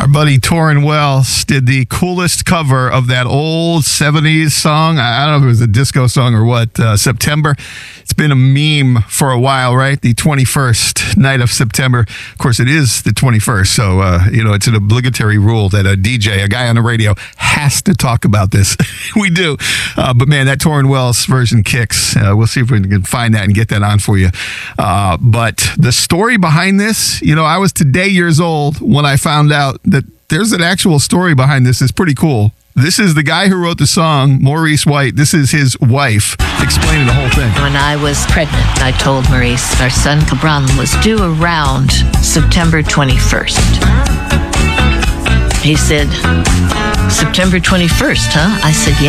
buddy Torrin Wells did the coolest cover of that old 70s song. I don't know if it was a disco song or what, September. It's been a meme for a while, right? The 21st night of September. Of course, it is the 21st, so, it's an obligatory rule that a DJ, a guy on the radio, has to talk about this. We do. But, man, that Torrin Wells version kicks. We'll see if we can find that and get that on for you. But the story behind this, I was today years old when I found out that there's an actual story behind this. It's pretty cool. This is the guy who wrote the song, Maurice White. This is his wife explaining the whole thing. When I was pregnant, I told Maurice our son Cabran was due around September 21st. He said, September 21st, huh? I said, yeah.